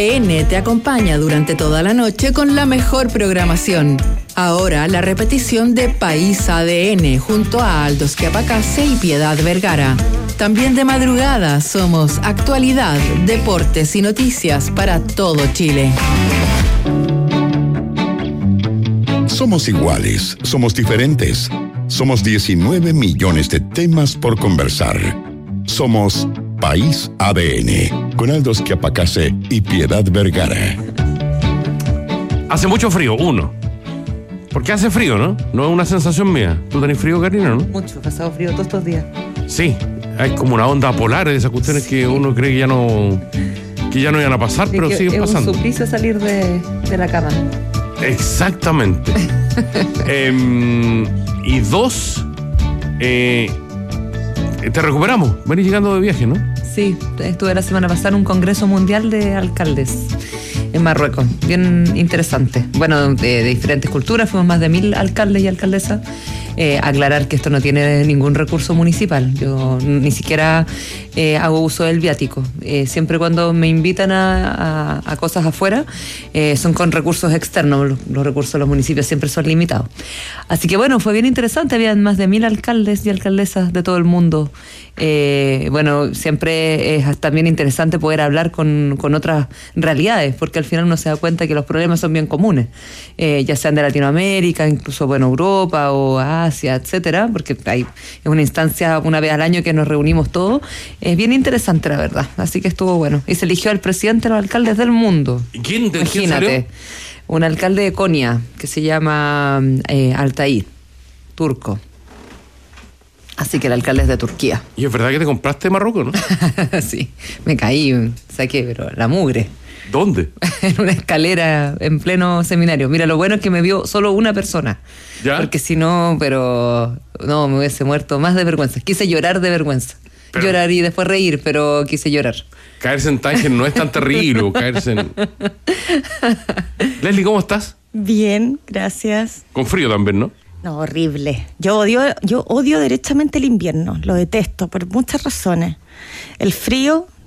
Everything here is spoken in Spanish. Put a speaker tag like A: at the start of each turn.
A: N te acompaña durante toda la noche con la mejor programación. Ahora la repetición de País ADN junto a Aldos Quiapacase y Piedad Vergara. También de madrugada somos actualidad, deportes y noticias para todo Chile.
B: Somos iguales, somos diferentes. Somos 19 millones de temas por conversar. Somos País ADN, con Aldos Quiapacase y Piedad Vergara.
C: Hace mucho frío, uno. Porque hace frío, ¿no? No es una sensación mía. ¿Tú tenés frío, Karina, no?
D: Mucho, he pasado frío todos estos días.
C: Sí, hay como una onda polar de esas cuestiones que uno cree que ya no iban a pasar, pero siguen pasando.
D: Es un suplicio salir de la cama.
C: Exactamente. Y dos, te recuperamos. Venís llegando de viaje, ¿no?
D: Sí, estuve la semana pasada en un congreso mundial de alcaldes en Marruecos, bien interesante. Bueno, de diferentes culturas, fuimos más de 1.000 alcaldes y alcaldesas. Aclarar que esto no tiene ningún recurso municipal. Yo ni siquiera hago uso del viático. Siempre cuando me invitan a cosas afuera, son con recursos externos. Los recursos de los municipios siempre son limitados. Así que bueno, fue bien interesante. Habían más de 1.000 alcaldes y alcaldesas de todo el mundo. Bueno, siempre es también interesante poder hablar con otras realidades, porque al final uno se da cuenta que los problemas son bien comunes, ya sean de Latinoamérica, incluso bueno, Europa o Asia, etcétera, porque es una instancia una vez al año que nos reunimos todos. Es bien interesante, la verdad. Así que estuvo bueno. Y se eligió al presidente de los alcaldes del mundo.
C: ¿Quién
D: Imagínate,
C: salió?
D: un alcalde de Konya que se llama Altair, turco. Así que el alcalde es de Turquía.
C: Y es verdad que te compraste Marruecos, ¿no?
D: Sí, me caí, saqué, pero la mugre.
C: ¿Dónde?
D: En una escalera en pleno seminario. Mira, lo bueno es que me vio solo una persona.
C: ¿Ya?
D: Porque si no, no, me hubiese muerto más de vergüenza. Quise llorar de vergüenza.
C: Pero,
D: llorar y después reír, pero quise llorar.
C: Caerse en Tánger no es tan terrible. Caerse en... Leslie, ¿cómo estás?
E: Bien, gracias.
C: Con frío también, ¿no?
E: No, horrible. Yo odio derechamente el invierno. Lo detesto por muchas razones. El frío,